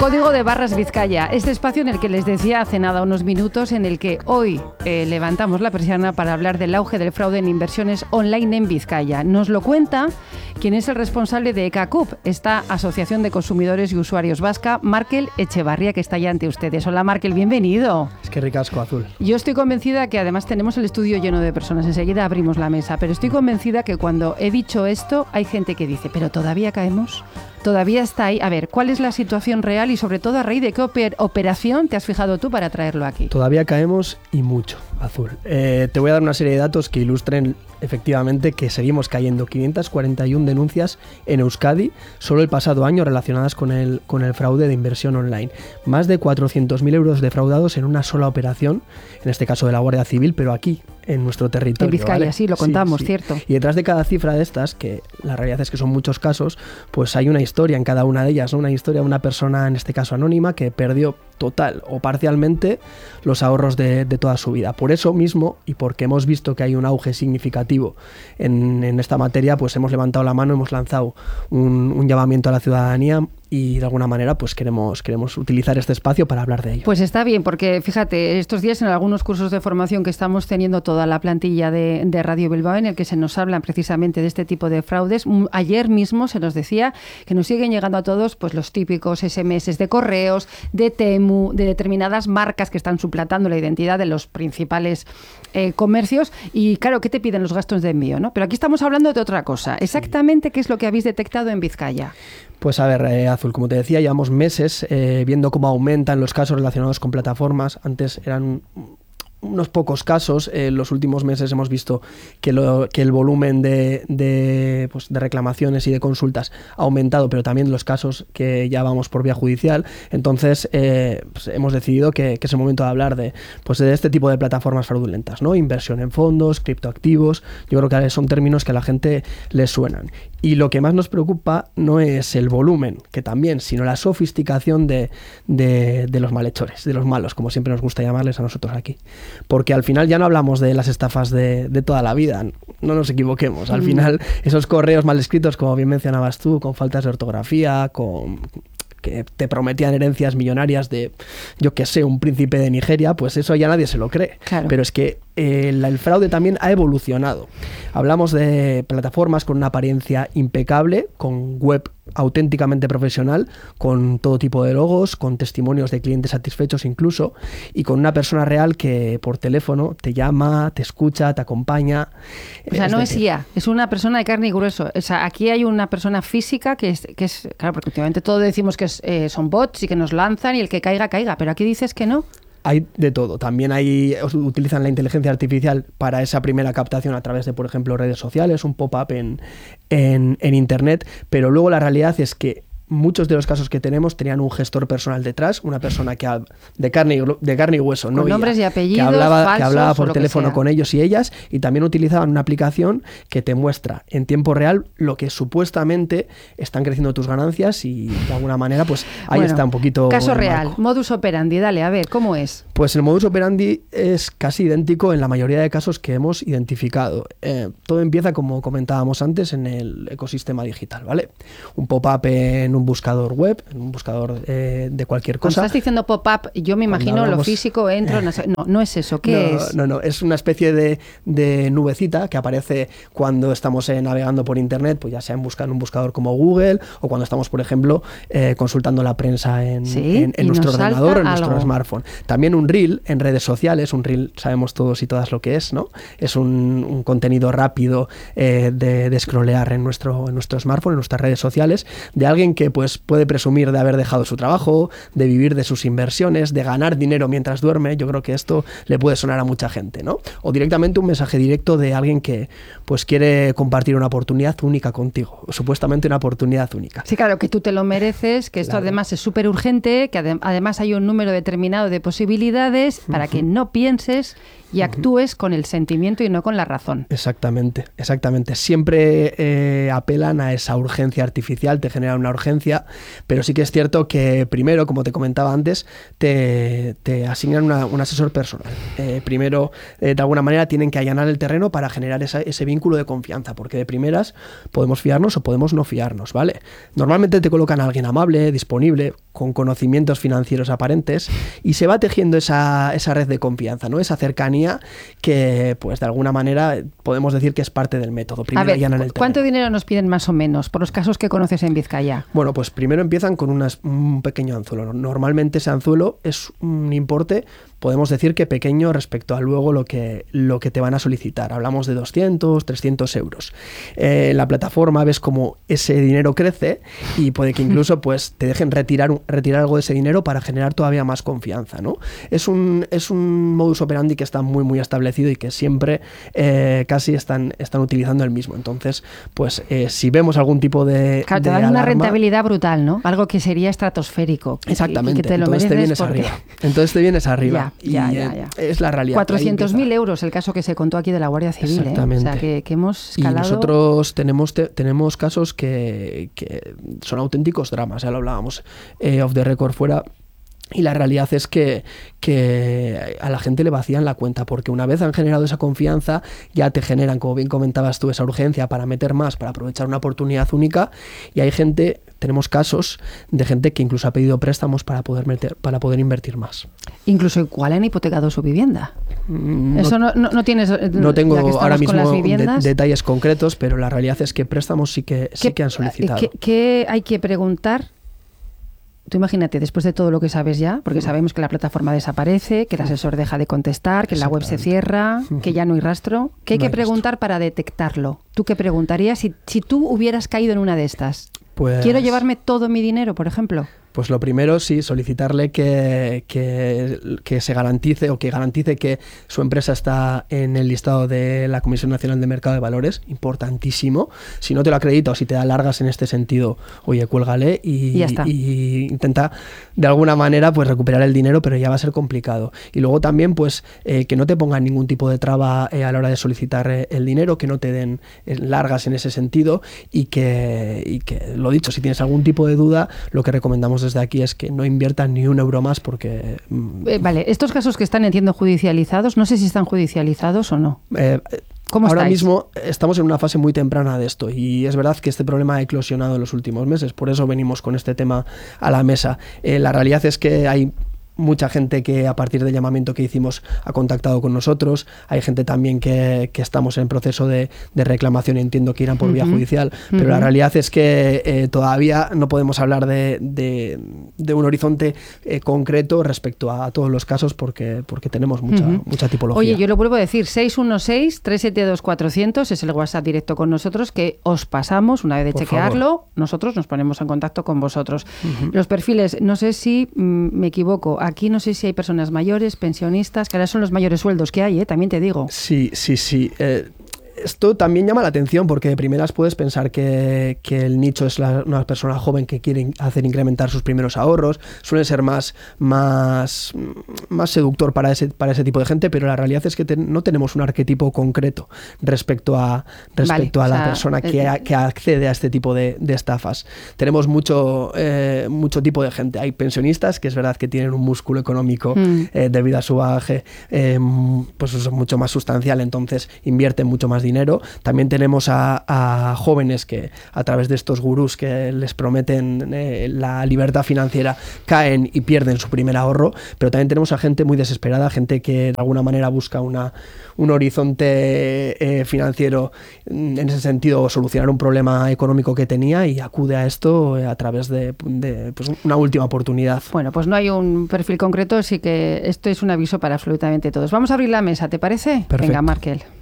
Código de Barras Vizcaya, este espacio en el que les decía hace nada unos minutos, en el que hoy levantamos la persiana para hablar del auge del fraude en inversiones online en Vizcaya. Nos lo cuenta quien es el responsable de ECACUP, esta Asociación de Consumidores y Usuarios Vasca, Markel Echevarría, que está ya ante ustedes. Hola Markel, bienvenido. Es que ricasco, Azul. Yo estoy convencida que además tenemos el estudio lleno de personas, enseguida abrimos la mesa, pero estoy convencida que cuando he dicho esto hay gente que dice, ¿pero todavía caemos? ¿Todavía está ahí? A ver, ¿cuál es la situación real y sobre todo a raíz de qué operación te has fijado tú para traerlo aquí? Todavía caemos y mucho, Azul. Te voy a dar una serie de datos que ilustren efectivamente que seguimos cayendo. 541 denuncias en Euskadi solo el pasado año relacionadas con el fraude de inversión online. Más de 400.000 euros defraudados en una sola operación, en este caso de la Guardia Civil, pero aquí, en nuestro territorio. En Vizcaya, ¿vale? Sí, lo contamos, sí. Cierto. Y detrás de cada cifra de estas, que la realidad es que son muchos casos, pues hay una historia en cada una de ellas, ¿no? Una historia de una persona, en este caso anónima, que perdió total o parcialmente los ahorros de toda su vida. Por eso mismo, y porque hemos visto que hay un auge significativo en esta materia, pues hemos levantado la mano, hemos lanzado un llamamiento a la ciudadanía y de alguna manera pues queremos utilizar este espacio para hablar de ello. Pues está bien, porque fíjate, estos días en algunos cursos de formación que estamos teniendo toda la plantilla de Radio Bilbao, en el que se nos hablan precisamente de este tipo de fraudes, ayer mismo se nos decía que nos siguen llegando a todos pues los típicos SMS de correos, de Temu, de determinadas marcas que están suplantando la identidad de los principales comercios y claro, ¿qué te piden los gastos de envío, ¿no? Pero aquí estamos hablando de otra cosa. Exactamente, ¿qué es lo que habéis detectado en Vizcaya? Pues a ver, Azul, como te decía, llevamos meses viendo cómo aumentan los casos relacionados con plataformas. Antes eran unos pocos casos. En los últimos meses hemos visto que el volumen de reclamaciones y de consultas ha aumentado, pero también los casos que ya vamos por vía judicial. Entonces pues hemos decidido que es el momento de hablar de este tipo de plataformas fraudulentas, ¿no? Inversión en fondos, criptoactivos. Yo creo que son términos que a la gente les suenan. Y lo que más nos preocupa no es el volumen, que también, sino la sofisticación de los malhechores, de los malos, como siempre nos gusta llamarles a nosotros aquí. Porque al final ya no hablamos de las estafas de toda la vida, no nos equivoquemos. Al final esos correos mal escritos, como bien mencionabas tú, con faltas de ortografía, que te prometían herencias millonarias de, yo que sé, un príncipe de Nigeria, pues eso ya nadie se lo cree. Claro. Pero es que el fraude también ha evolucionado. Hablamos de plataformas con una apariencia impecable, con web auténticamente profesional, con todo tipo de logos, con testimonios de clientes satisfechos incluso, y con una persona real que por teléfono te llama, te escucha, te acompaña. O sea, no es IA, es una persona de carne y grueso. O sea, aquí hay una persona física que es claro, porque últimamente todos decimos que son bots y que nos lanzan y el que caiga, caiga, pero aquí dices que no. Hay de todo. También utilizan la inteligencia artificial para esa primera captación a través de, por ejemplo, redes sociales, un pop-up en Internet, pero luego la realidad es que muchos de los casos que tenemos tenían un gestor personal detrás, una persona que de carne y hueso, con no nombres y apellidos, que hablaba por teléfono sea con ellos y ellas, y también utilizaban una aplicación que te muestra en tiempo real lo que supuestamente están creciendo tus ganancias y de alguna manera pues ahí está un poquito. Caso real, modus operandi, dale, a ver, ¿cómo es? Pues el modus operandi es casi idéntico en la mayoría de casos que hemos identificado. Todo empieza, como comentábamos antes, en el ecosistema digital, ¿vale? Un pop-up en un buscador web, en un buscador de cualquier cosa. Cuando estás diciendo pop-up, yo me imagino lo físico, entro... No es eso, ¿qué es? No, es una especie de nubecita que aparece cuando estamos navegando por internet, pues ya sea en un buscador como Google, o cuando estamos, por ejemplo, consultando la prensa en nuestro ordenador, en nuestro smartphone. También un reel en redes sociales, un reel sabemos todos y todas lo que es, ¿no? Es un contenido rápido de scrollear en nuestro smartphone, en nuestras redes sociales, de alguien que pues puede presumir de haber dejado su trabajo, de vivir de sus inversiones, de ganar dinero mientras duerme. Yo creo que esto le puede sonar a mucha gente, ¿no? O directamente un mensaje directo de alguien que pues quiere compartir una oportunidad única contigo, o supuestamente una oportunidad única. Sí, claro, que tú te lo mereces, que esto además es súper urgente, que además hay un número determinado de posibilidades para que no pienses y actúes con el sentimiento y no con la razón. Exactamente. Siempre apelan a esa urgencia artificial, te generan una urgencia, pero sí que es cierto que primero, como te comentaba antes, te asignan un asesor personal. Primero, de alguna manera, tienen que allanar el terreno para generar ese vínculo de confianza, porque de primeras podemos fiarnos o podemos no fiarnos, ¿vale? Normalmente te colocan a alguien amable, disponible, con conocimientos financieros aparentes, y se va tejiendo esa red de confianza, ¿no? Esa cercanía que, pues de alguna manera, podemos decir que es parte del método. Primero allanan el terreno. ¿Cuánto dinero nos piden más o menos por los casos que conoces en Vizcaya? Bueno, pues primero empiezan con un pequeño anzuelo. Normalmente ese anzuelo es un importe, podemos decir que pequeño respecto a luego lo que te van a solicitar. Hablamos de 200, 300 euros. En la plataforma ves cómo ese dinero crece y puede que incluso pues te dejen retirar algo de ese dinero para generar todavía más confianza, ¿no? Es un modus operandi que está muy, muy establecido y que siempre casi están utilizando el mismo. Entonces, pues si vemos algún tipo de claro, te dan una rentabilidad brutal, ¿no? Algo que sería estratosférico. Exactamente. Y que te lo Entonces te vienes porque... arriba. Entonces te vienes arriba. Ya. Es la realidad. 400.000 euros el caso que se contó aquí de la Guardia Civil. Exactamente. O sea, que hemos escalado... Y nosotros tenemos casos que son auténticos dramas, ya lo hablábamos off the record fuera. Y la realidad es que a la gente le vacían la cuenta, porque una vez han generado esa confianza, ya te generan, como bien comentabas tú, esa urgencia para meter más, para aprovechar una oportunidad única. Y hay tenemos casos de gente que incluso ha pedido préstamos para poder invertir más. Incluso igual han hipotecado su vivienda. Eso no tienes. No tengo ahora mismo detalles detalles concretos, pero la realidad es que préstamos sí que han solicitado. ¿Qué hay que preguntar? Tú imagínate, después de todo lo que sabes ya, porque sabemos que la plataforma desaparece, que el asesor deja de contestar, que la web se cierra, que ya no hay rastro. ¿Qué hay que preguntar para detectarlo? ¿Tú qué preguntarías si tú hubieras caído en una de estas? Pues, ¿quiero llevarme todo mi dinero, por ejemplo? Pues lo primero, sí, solicitarle que se garantice o que garantice que su empresa está en el listado de la Comisión Nacional de Mercado de Valores, importantísimo. Si no te lo acredita o si te da largas en este sentido, oye, cuélgale y intenta de alguna manera pues recuperar el dinero, pero ya va a ser complicado. Y luego también pues que no te pongan ningún tipo de traba a la hora de solicitar el dinero, que no te den largas en ese sentido y que lo dicho, si tienes algún tipo de duda, lo que recomendamos desde aquí es que no inviertan ni un euro más porque... Vale, estos casos que están, entiendo, judicializados, no sé si están judicializados o no. ¿Cómo ahora estáis? mismo estamos en una fase muy temprana de esto y es verdad que este problema ha eclosionado en los últimos meses, por eso venimos con este tema a la mesa. La realidad es que hay mucha gente que a partir del llamamiento que hicimos ha contactado con nosotros, hay gente también que estamos en proceso de reclamación y entiendo que irán por vía judicial, pero la realidad es que todavía no podemos hablar de un horizonte concreto respecto a todos los casos porque tenemos mucha tipología. Oye, yo lo vuelvo a decir, 616-372-400 es el WhatsApp directo con nosotros que os pasamos, una vez de chequearlo, nosotros nos ponemos en contacto con vosotros. Los perfiles, no sé si me equivoco, aquí no sé si hay personas mayores, pensionistas, que ahora son los mayores sueldos que hay, también te digo. Sí. Esto también llama la atención porque de primeras puedes pensar que el nicho es una persona joven que quiere hacer incrementar sus primeros ahorros, suele ser más seductor para ese tipo de gente, pero la realidad es que no tenemos un arquetipo concreto respecto a la persona que accede a este tipo de estafas. Tenemos mucho tipo de gente. Hay pensionistas que es verdad que tienen un músculo económico debido a su bagaje pues es mucho más sustancial, entonces invierten mucho más dinero. También tenemos a jóvenes que a través de estos gurús que les prometen la libertad financiera caen y pierden su primer ahorro, pero también tenemos a gente muy desesperada, gente que de alguna manera busca un horizonte financiero en ese sentido, solucionar un problema económico que tenía y acude a esto a través de pues una última oportunidad. Bueno, pues no hay un perfil concreto, así que esto es un aviso para absolutamente todos. Vamos a abrir la mesa, ¿te parece? Perfecto. Venga, Markel.